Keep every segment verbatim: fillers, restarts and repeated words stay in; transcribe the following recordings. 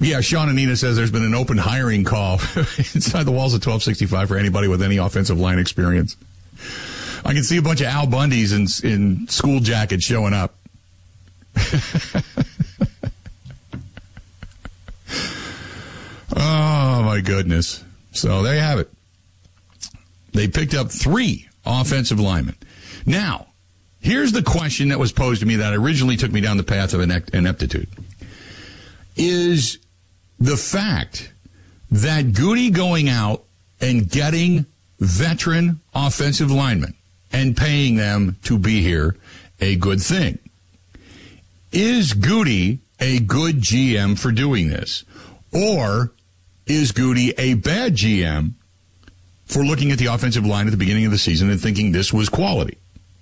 Yeah, Sean Anita says there's been an open hiring call inside the walls of twelve sixty-five for anybody with any offensive line experience. I can see a bunch of Al Bundys in, in school jackets showing up. Oh, my goodness. So there you have it. They picked up three offensive linemen. Now, here's the question that was posed to me that originally took me down the path of ineptitude. Is the fact that Goody going out and getting veteran offensive linemen and paying them to be here a good thing? Is Goody a good G M for doing this? Or is Goody a bad G M for looking at the offensive line at the beginning of the season and thinking this was quality?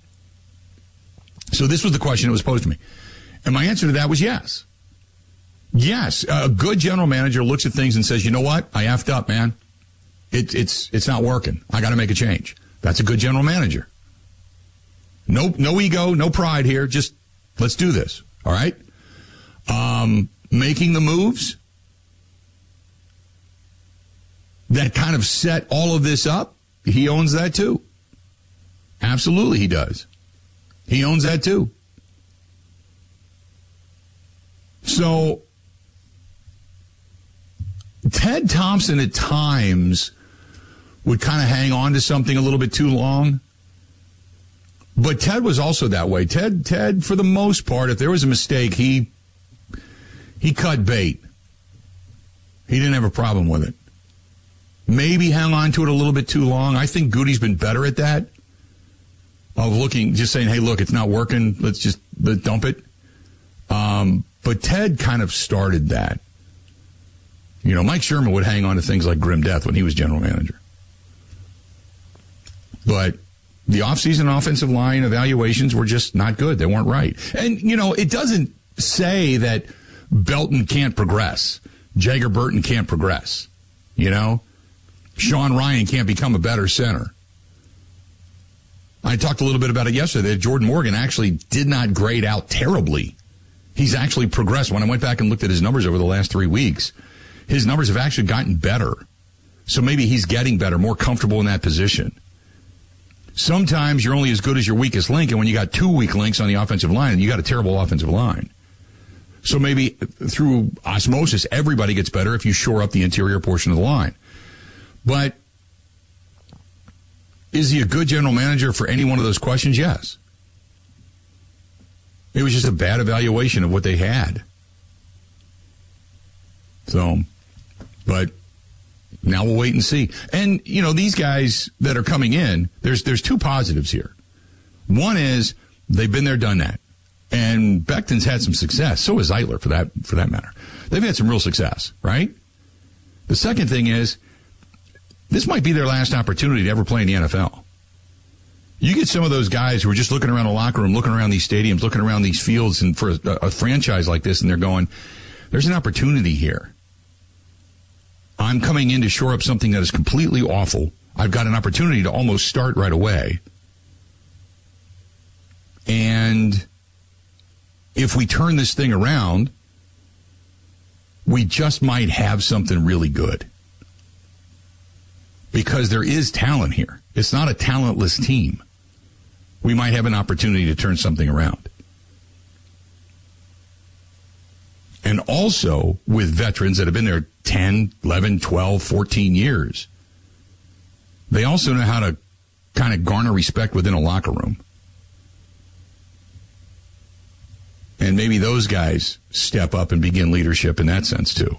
So this was the question that was posed to me. And my answer to that was yes. Yes, a good general manager looks at things and says, you know what? I effed up, man. It, it's it's not working. I got to make a change. That's a good general manager. No, no ego, no pride here. Just let's do this. All right? Um, making the moves that kind of set all of this up, he owns that too. Absolutely he does. He owns that too. So, Ted Thompson at times would kind of hang on to something a little bit too long. But Ted was also that way. Ted, Ted, for the most part, if there was a mistake, he he cut bait. He didn't have a problem with it. Maybe hang on to it a little bit too long. I think Goody's been better at that. Of looking, just saying, hey, look, it's not working. Let's just let's dump it. Um, but Ted kind of started that. You know, Mike Sherman would hang on to things like grim death when he was general manager. But the offseason offensive line evaluations were just not good. They weren't right. And, you know, it doesn't say that Belton can't progress. Jagger Burton can't progress. You know? Sean Ryan can't become a better center. I talked a little bit about it yesterday that Jordan Morgan actually did not grade out terribly. He's actually progressed. When I went back and looked at his numbers over the last three weeks, his numbers have actually gotten better. So maybe he's getting better, more comfortable in that position. Sometimes you're only as good as your weakest link, and when you got two weak links on the offensive line, you got a terrible offensive line. So maybe through osmosis, everybody gets better if you shore up the interior portion of the line. But is he a good general manager for any one of those questions? Yes. It was just a bad evaluation of what they had. So, but now we'll wait and see. And, you know, these guys that are coming in, there's there's two positives here. One is they've been there, done that. And Becton's had some success. So has Eitler, for that for that matter. They've had some real success, right? The second thing is, this might be their last opportunity to ever play in the N F L. You get some of those guys who are just looking around the locker room, looking around these stadiums, looking around these fields, and for a, a franchise like this, and they're going, there's an opportunity here. I'm coming in to shore up something that is completely awful. I've got an opportunity to almost start right away. And if we turn this thing around, we just might have something really good. Because there is talent here. It's not a talentless team. We might have an opportunity to turn something around. And also with veterans that have been there ten, eleven, twelve, fourteen years, they also know how to kind of garner respect within a locker room. And maybe those guys step up and begin leadership in that sense too.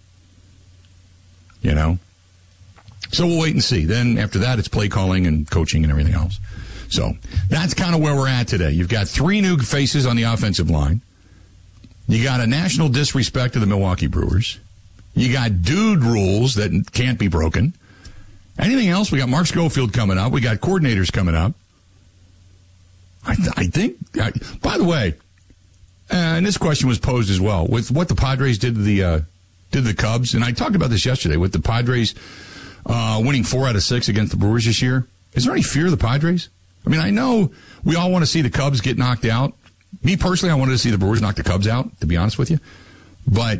You know? So we'll wait and see. Then after that, it's play calling and coaching and everything else. So that's kind of where we're at today. You've got three new faces on the offensive line. You got a national disrespect to the Milwaukee Brewers. You got dude rules that can't be broken. Anything else? We got Mark Schofield coming up. We got coordinators coming up. I, th- I think, I, by the way, uh, and this question was posed as well, with what the Padres did to the, uh, did to the Cubs. And I talked about this yesterday with the Padres Uh, winning four out of six against the Brewers this year. Is there any fear of the Padres? I mean, I know we all want to see the Cubs get knocked out. Me personally, I wanted to see the Brewers knock the Cubs out, to be honest with you. But